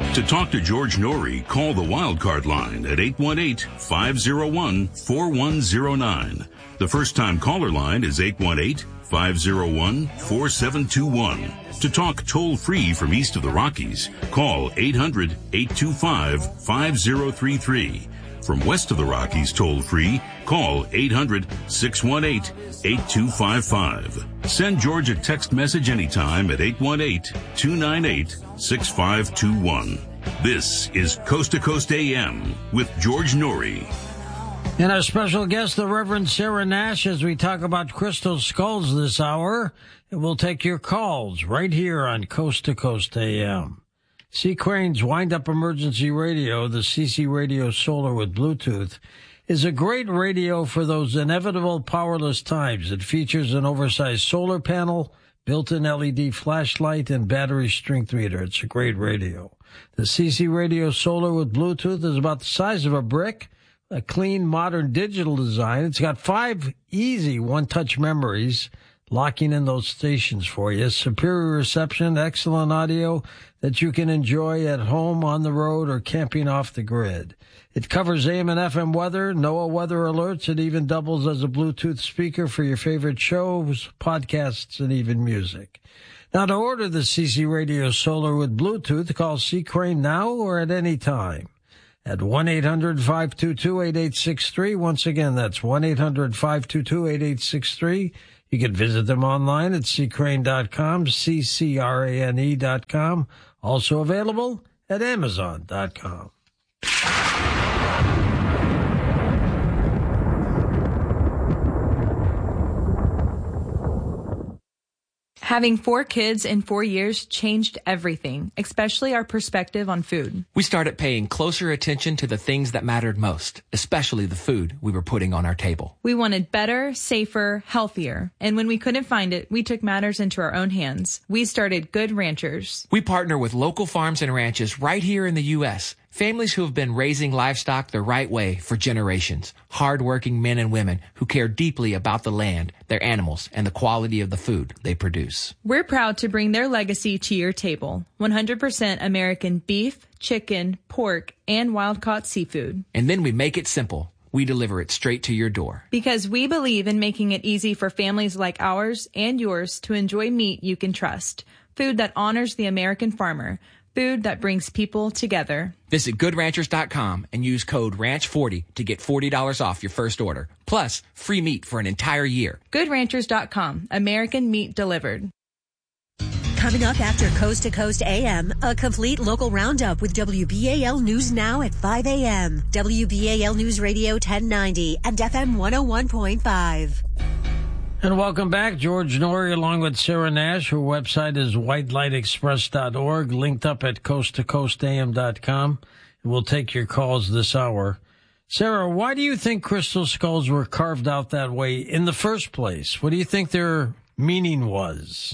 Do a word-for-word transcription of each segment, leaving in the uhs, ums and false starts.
To talk to George Norrie, call the Wildcard line at eight one eight, five oh one, four one oh nine. The first-time caller line is eight one eight, five oh one, four seven two one. To talk toll-free from east of the Rockies, call eight hundred, eight two five, five oh three three. From west of the Rockies toll-free, call eight hundred, six one eight, eight two five five. Send George a text message anytime at eight one eight, two nine eight, six five two one. This is Coast to Coast A M with George Norrie. And our special guest, the Reverend Sarah Nash, as we talk about crystal skulls this hour. And we'll take your calls right here on Coast to Coast A M. C. Crane's Wind-Up Emergency Radio, the C C Radio Solar with Bluetooth, is a great radio for those inevitable powerless times. It features an oversized solar panel, built-in L E D flashlight, and battery strength meter. It's a great radio. The C C Radio Solar with Bluetooth is about the size of a brick, a clean, modern digital design. It's got five easy one-touch memories, locking in those stations for you. Superior reception, excellent audio that you can enjoy at home, on the road, or camping off the grid. It covers A M and F M weather, NOAA weather alerts. It even doubles as a Bluetooth speaker for your favorite shows, podcasts, and even music. Now, to order the C C Radio Solar with Bluetooth, call C. Crane now or at any time at one eight hundred, five two two, eight eight six three. Once again, that's one eight hundred, five two two, eight eight six three. You can visit them online at c crane dot com, C C R A N E dot com. Also available at amazon dot com. Having four kids in four years changed everything, especially our perspective on food. We started paying closer attention to the things that mattered most, especially the food we were putting on our table. We wanted better, safer, healthier. And when we couldn't find it, we took matters into our own hands. We started Good Ranchers. We partner with local farms and ranches right here in the U S, families who have been raising livestock the right way for generations. Hard-working men and women who care deeply about the land, their animals, and the quality of the food they produce. We're proud to bring their legacy to your table. one hundred percent American beef, chicken, pork, and wild-caught seafood. And then we make it simple. We deliver it straight to your door. Because we believe in making it easy for families like ours and yours to enjoy meat you can trust. Food that honors the American farmer. Food that brings people together. Visit good ranchers dot com and use code ranch forty to get forty dollars off your first order. Plus, free meat for an entire year. good ranchers dot com. American meat delivered. Coming up after Coast to Coast A M, a complete local roundup with W B A L News Now at five a.m. W B A L News Radio ten ninety and F M one oh one point five. And welcome back. George Norrie along with Sarah Nash. Her website is white light express dot org, linked up at coast to coast a m dot com. And we'll take your calls this hour. Sarah, why do you think crystal skulls were carved out that way in the first place? What do you think their meaning was?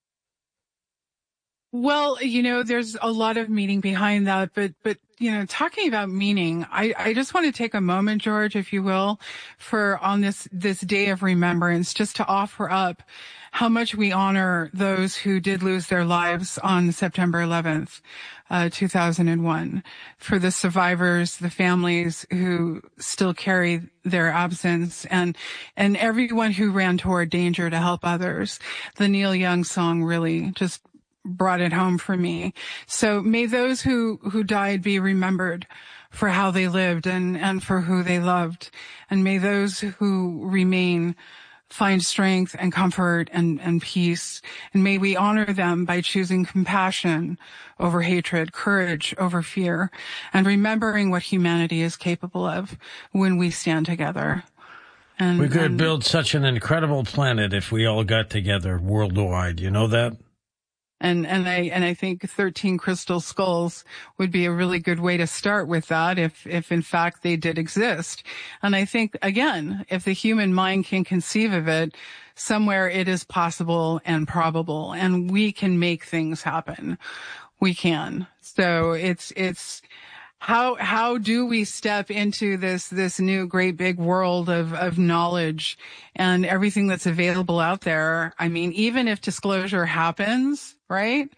Well, you know, there's a lot of meaning behind that, but, but, you know, talking about meaning, I, I just want to take a moment, George, if you will, for on this, this day of remembrance, just to offer up how much we honor those who did lose their lives on September eleventh, uh, two thousand one, for the survivors, the families who still carry their absence, and, and everyone who ran toward danger to help others. The Neil Young song really just brought it home for me. So may those who, who died be remembered for how they lived and, and for who they loved. And may those who remain find strength and comfort and, and peace. And may we honor them by choosing compassion over hatred, courage over fear, and remembering what humanity is capable of when we stand together. And, we could and, build such an incredible planet if we all got together worldwide. You know that? And, and I, and I think thirteen crystal skulls would be a really good way to start with that if, if in fact they did exist. And I think, again, if the human mind can conceive of it, somewhere it is possible and probable, and we can make things happen. We can. So it's, it's, How, how do we step into this, this new great big world of, of knowledge and everything that's available out there? I mean, even if disclosure happens, right?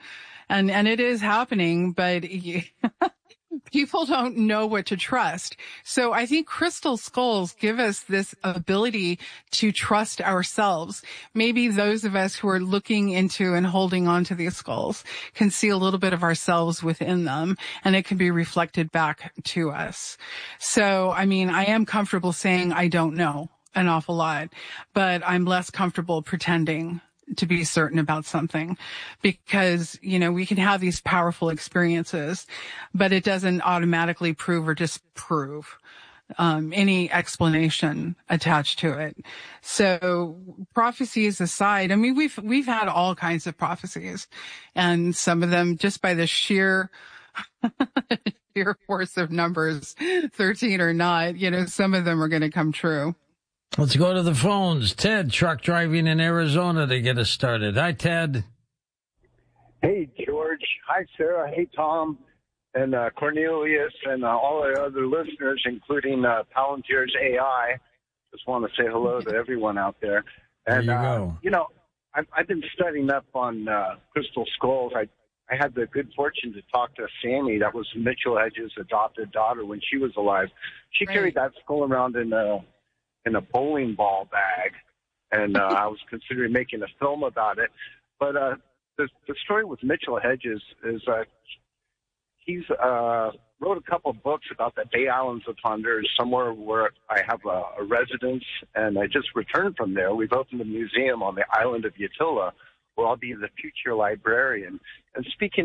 And, and it is happening, but people don't know what to trust. So I think crystal skulls give us this ability to trust ourselves. Maybe those of us who are looking into and holding on to these skulls can see a little bit of ourselves within them, and it can be reflected back to us. So, I mean, I am comfortable saying I don't know an awful lot, but I'm less comfortable pretending to be certain about something, because, you know, we can have these powerful experiences, but it doesn't automatically prove or disprove um, any explanation attached to it. So prophecies aside, I mean, we've, we've had all kinds of prophecies, and some of them just by the sheer sheer force of numbers, thirteen or not, you know, some of them are going to come true. Let's go to the phones. Ted, truck driving in Arizona, to get us started. Hi, Ted. Hey, George. Hi, Sarah. Hey, Tom. And uh, Cornelius and uh, all our other listeners, including uh, Palantir's A I. Just want to say hello to everyone out there. And, there you uh, go. You know, I've, I've been studying up on uh, crystal skulls. I, I had the good fortune to talk to Sammy. That was Mitchell Hedges' adopted daughter when she was alive. She Right. carried that skull around in a in a bowling ball bag, and uh, I was considering making a film about it. But uh, the, the story with Mitchell Hedges is uh, he's uh, wrote a couple of books about the Bay Islands of Honduras, somewhere where I have a, a residence, and I just returned from there. We've opened a museum on the island of Utila, where I'll be the future librarian. And speaking